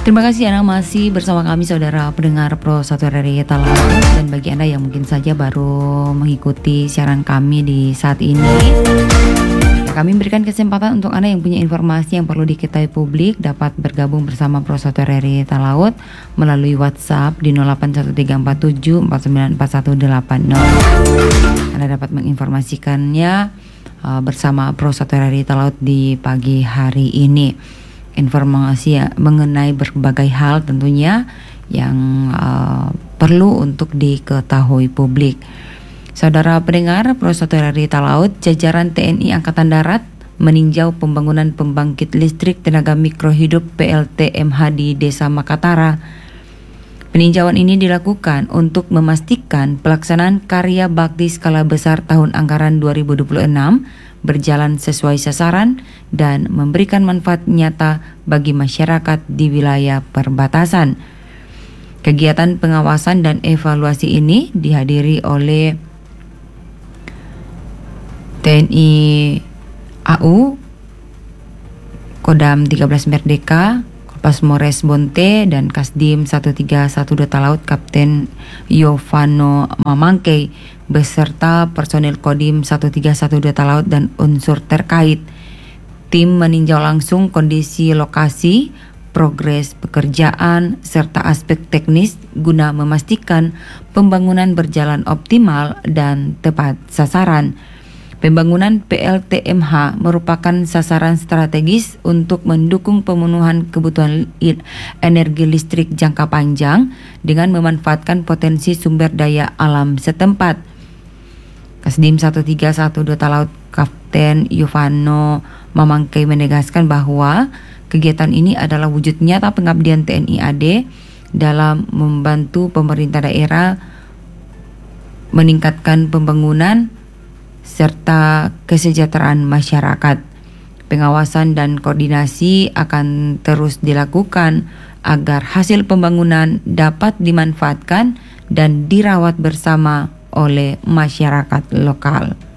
Terima kasih Anda masih bersama kami saudara pendengar Pro 1 RRI Talaut. Dan bagi Anda yang mungkin saja baru mengikuti siaran kami di saat ini, kami berikan kesempatan untuk Anda yang punya informasi yang perlu diketahui publik dapat bergabung bersama Pro 1 RRI Talaut melalui WhatsApp di 081347414180. Anda dapat menginformasikannya bersama Pro 1 RRI Talaut di pagi hari ini. Informasi mengenai berbagai hal tentunya yang perlu untuk diketahui publik. Saudara pendengar Pro 1 RRI Talaut, jajaran TNI Angkatan Darat meninjau pembangunan pembangkit listrik tenaga mikrohidup PLTMH di Desa Makatara. Peninjauan ini dilakukan untuk memastikan pelaksanaan karya bakti skala besar tahun anggaran 2026 berjalan sesuai sasaran dan memberikan manfaat nyata bagi masyarakat di wilayah perbatasan. Kegiatan pengawasan dan evaluasi ini dihadiri oleh TNI AU, Kodam 13 Merdeka, Korps Mores Bonte, dan Kasdim 1312 Talaut Kapten Yovano Mamangkei beserta personil Kodim 1312 Talaut dan unsur terkait. Tim meninjau langsung kondisi lokasi, progres pekerjaan, serta aspek teknis guna memastikan pembangunan berjalan optimal dan tepat sasaran. Pembangunan PLTMH merupakan sasaran strategis untuk mendukung pemenuhan kebutuhan energi listrik jangka panjang dengan memanfaatkan potensi sumber daya alam setempat. Kasdim 1312 Talaut Kapten Yovano Mamangkei menegaskan bahwa kegiatan ini adalah wujud nyata pengabdian TNI AD dalam membantu pemerintah daerah meningkatkan pembangunan serta kesejahteraan masyarakat. Pengawasan dan koordinasi akan terus dilakukan agar hasil pembangunan dapat dimanfaatkan dan dirawat bersama oleh masyarakat lokal.